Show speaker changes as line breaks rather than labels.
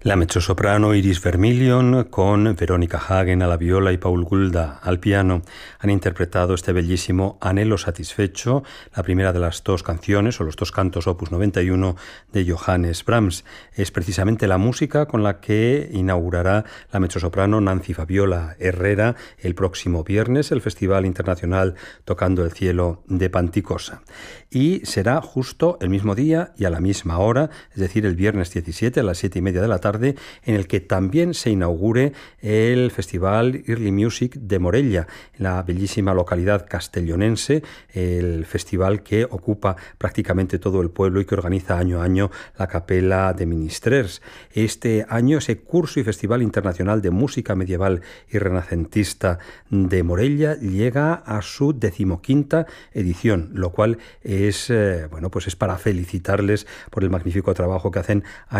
La mezzosoprano Iris Vermilion con Verónica Hagen a la viola y Paul Gulda al piano han interpretado este bellísimo Anhelo satisfecho, la primera de las dos canciones o los dos cantos opus 91 de Johannes Brahms. Es precisamente la música con la que inaugurará la mezzosoprano Nancy Fabiola Herrera el próximo viernes el Festival Internacional Tocando el Cielo de Panticosa. Y será justo el mismo día y a la misma hora, es decir, el viernes 17 a las 7:30 de la tarde, en el que también se inaugure el Festival Early Music de Morella, en la bellísima localidad castellonense, el festival que ocupa prácticamente todo el pueblo y que organiza año a año la Capella de Ministrers. Este año ese curso y Festival Internacional de Música Medieval y Renacentista de Morella llega a su 15ª edición, lo cual es, es para felicitarles por el magnífico trabajo que hacen